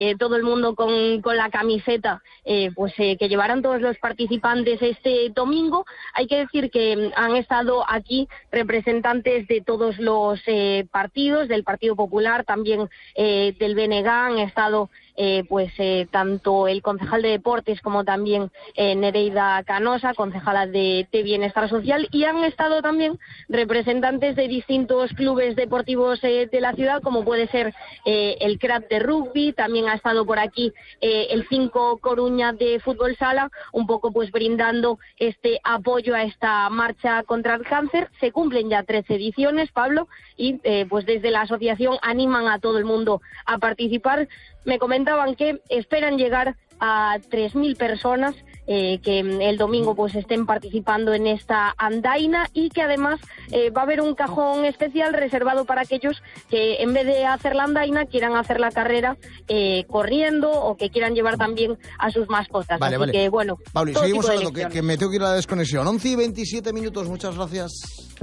todo el mundo con la camiseta que llevarán todos los participantes este domingo. Hay que decir que han estado aquí representantes de todos los partidos, del Partido Popular, también del BNG, han estado tanto el concejal de Deportes como también Nereida Canosa, concejala de Bienestar Social, y han estado también representantes de distintos clubes deportivos de la ciudad, como puede ser el CRAT de rugby, también ha estado por aquí el 5 Coruña de fútbol sala, un poco brindando este apoyo a esta marcha contra el cáncer. Se cumplen ya 13 ediciones, Pablo, y desde la asociación animan a todo el mundo a participar. Me comentaban que esperan llegar a 3.000 personas que el domingo estén participando en esta andaina, y que además va a haber un cajón especial reservado para aquellos que en vez de hacer la andaina quieran hacer la carrera corriendo, o que quieran llevar también a sus mascotas. Vale, así vale. Que bueno, Pablo, seguimos hablando, que me tengo que ir a la desconexión. 11:27, muchas gracias.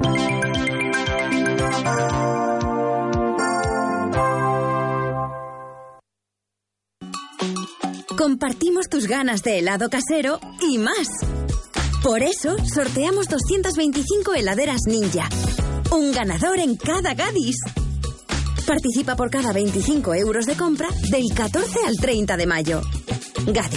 Compartimos tus ganas de helado casero y más. Por eso sorteamos 225 heladeras Ninja. Un ganador en cada Gadis. Participa por cada 25 euros de compra del 14 al 30 de mayo. Gadis.